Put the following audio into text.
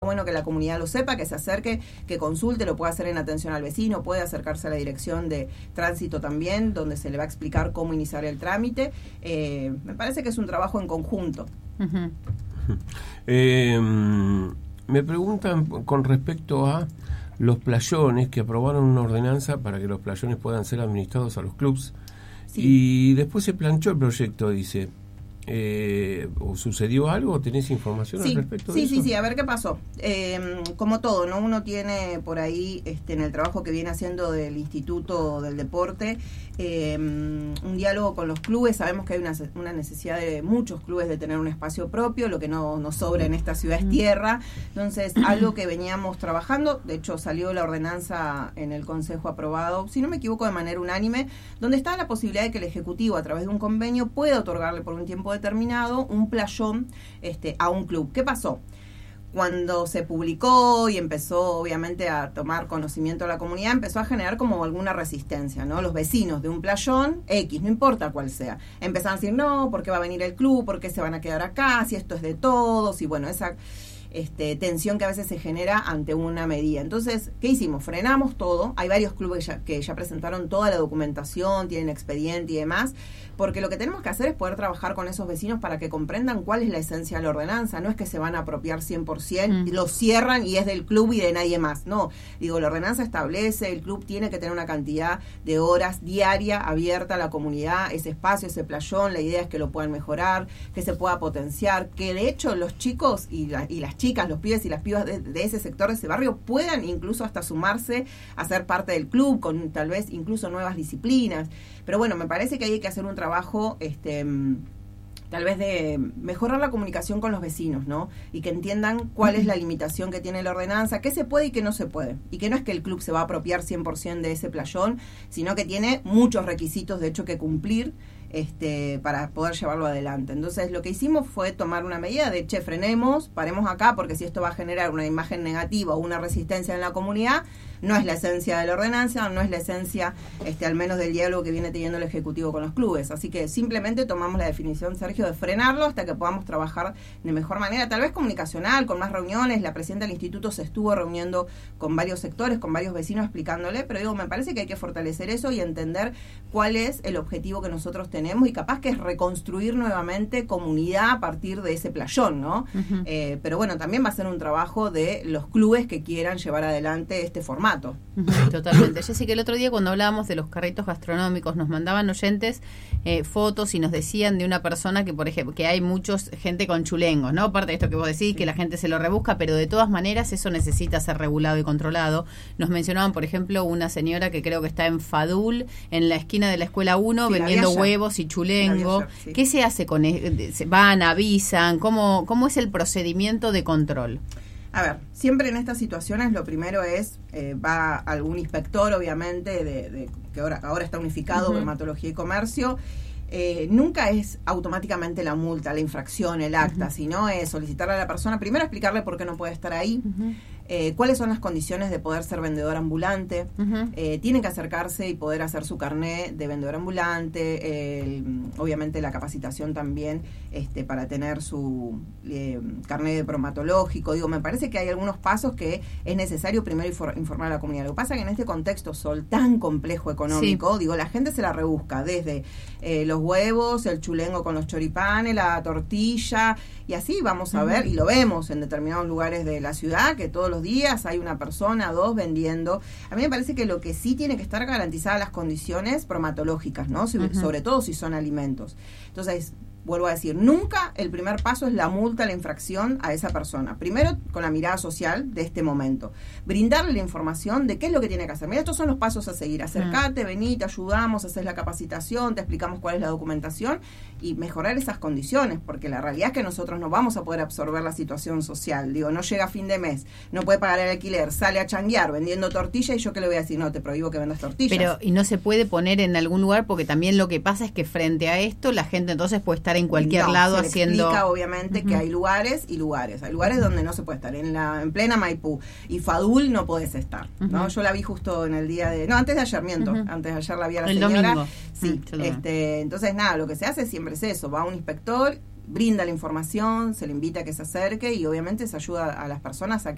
bueno que la comunidad lo sepa, que se acerque, que consulte, lo puede hacer en atención al vecino, puede acercarse a la dirección de tránsito también, donde se le va a explicar cómo iniciar el trámite. Me parece que es un trabajo en conjunto. Uh-huh. Me preguntan con respecto a los playones, que aprobaron una ordenanza para que los playones puedan ser administrados a los clubs. Sí. Y después se planchó el proyecto, dice. ¿O sucedió algo? ¿Tenés información al respecto de eso? Sí, a ver qué pasó. Como todo, ¿no? Uno tiene por ahí, en el trabajo que viene haciendo del Instituto del Deporte, un diálogo con los clubes. Sabemos que hay una necesidad de muchos clubes de tener un espacio propio, lo que no nos sobra en esta ciudad es tierra. Entonces, algo que veníamos trabajando, de hecho salió la ordenanza en el Consejo aprobado, si no me equivoco, de manera unánime, donde está la posibilidad de que el Ejecutivo, a través de un convenio, pueda otorgarle por un tiempo determinado un playón a un club. ¿Qué pasó? Cuando se publicó y empezó obviamente a tomar conocimiento la comunidad, empezó a generar como alguna resistencia, ¿no? Los vecinos de un playón X, no importa cuál sea, empezaron a decir, no, ¿por qué va a venir el club? ¿Por qué se van a quedar acá? Si esto es de todos. Y bueno, esa tensión que a veces se genera ante una medida. Entonces, ¿qué hicimos? Frenamos todo. Hay varios clubes que ya presentaron toda la documentación, tienen expediente y demás, porque lo que tenemos que hacer es poder trabajar con esos vecinos para que comprendan cuál es la esencia de la ordenanza. No es que se van a apropiar 100%, lo cierran y es del club y de nadie más. No, digo, la ordenanza establece, el club tiene que tener una cantidad de horas diaria abierta a la comunidad, ese espacio, ese playón. La idea es que lo puedan mejorar, que se pueda potenciar, que de hecho los chicos y las chicas, los pibes y las pibas de ese sector, de ese barrio, puedan incluso hasta sumarse a ser parte del club, con tal vez incluso nuevas disciplinas. Pero bueno, me parece que hay que hacer un trabajo tal vez de mejorar la comunicación con los vecinos, ¿no? Y que entiendan cuál es la limitación que tiene la ordenanza, qué se puede y qué no se puede. Y que no es que el club se va a apropiar 100% de ese playón, sino que tiene muchos requisitos, de hecho, que cumplir para poder llevarlo adelante. Entonces, lo que hicimos fue tomar una medida de, frenemos, paremos acá, porque si esto va a generar una imagen negativa o una resistencia en la comunidad, no es la esencia de la ordenanza, no es la esencia, al menos del diálogo que viene teniendo el Ejecutivo con los clubes. Así que simplemente tomamos la definición, Sergio, de frenarlo hasta que podamos trabajar de mejor manera, tal vez comunicacional, con más reuniones. La presidenta del instituto se estuvo reuniendo con varios sectores, con varios vecinos, explicándole, pero digo, me parece que hay que fortalecer eso y entender cuál es el objetivo que nosotros tenemos, y capaz que es reconstruir nuevamente comunidad a partir de ese playón, ¿no? Uh-huh. Pero bueno, también va a ser un trabajo de los clubes que quieran llevar adelante este formato. Uh-huh. Totalmente. Jessica, el otro día cuando hablábamos de los carritos gastronómicos, nos mandaban oyentes fotos y nos decían de una persona que, por ejemplo, que hay muchos gente con chulengos, ¿no? Aparte de esto que vos decís, que la gente se lo rebusca, pero de todas maneras eso necesita ser regulado y controlado. Nos mencionaban, por ejemplo, una señora que creo que está en Fadul, en la esquina de la Escuela 1, vendiendo huevos y chulengo. Sí. ¿Qué se hace con van, avisan? ¿Cómo es el procedimiento de control? A ver, siempre en estas situaciones lo primero es, va algún inspector, obviamente, que ahora está unificado, dermatología y comercio. Nunca es automáticamente la multa, la infracción, el acta, sino es solicitarle a la persona, primero explicarle por qué no puede estar ahí, cuáles son las condiciones de poder ser vendedor ambulante, tienen que acercarse y poder hacer su carné de vendedor ambulante, obviamente la capacitación también para tener su carné de bromatológico. Digo, me parece que hay algunos pasos que es necesario primero informar a la comunidad. Lo que pasa es que en este contexto tan complejo económico, digo, la gente se la rebusca desde los huevos, el chulengo con los choripanes, la tortilla, y así vamos a ver, y lo vemos en determinados lugares de la ciudad, que todos los días hay una persona, dos vendiendo. A mí me parece que lo que sí tiene que estar garantizadas las condiciones bromatológicas, ¿no? Sobre todo si son alimentos. Entonces, vuelvo a decir, nunca el primer paso es la multa, la infracción a esa persona. Primero, con la mirada social de este momento. Brindarle la información de qué es lo que tiene que hacer. Mira, estos son los pasos a seguir. Acercate, vení, te ayudamos, haces la capacitación, te explicamos cuál es la documentación y mejorar esas condiciones, porque la realidad es que nosotros no vamos a poder absorber la situación social. Digo, no llega a fin de mes, no puede pagar el alquiler, sale a changuear vendiendo tortilla y yo qué le voy a decir, no, te prohíbo que vendas tortillas. Pero, y no se puede poner en algún lugar, porque también lo que pasa es que frente a esto la gente entonces puede estar en cualquier lado se haciendo. Explica obviamente que hay lugares y lugares. Hay lugares donde no se puede estar. En plena Maipú y Fadul no podés estar, ¿no? Yo la vi justo en el día de, no, antes de ayer, miento, antes de ayer la vi a la señora. Domingo. Sí, entonces nada, lo que se hace siempre es eso, va un inspector, brinda la información, se le invita a que se acerque y obviamente se ayuda a las personas a que